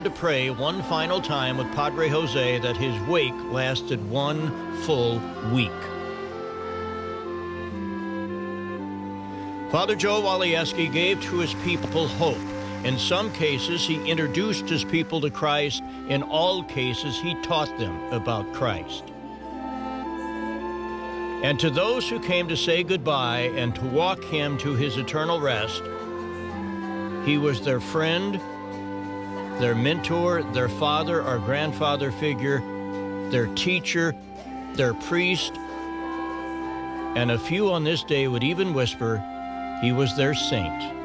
to pray one final time with Padre Jose that his wake lasted one full week. Father Joe Walieski gave to his people hope. In some cases, he introduced his people to Christ. In all cases, he taught them about Christ. And to those who came to say goodbye and to walk him to his eternal rest, he was their friend, their mentor, their father or grandfather figure, their teacher, their priest, and a few on this day would even whisper he was their saint.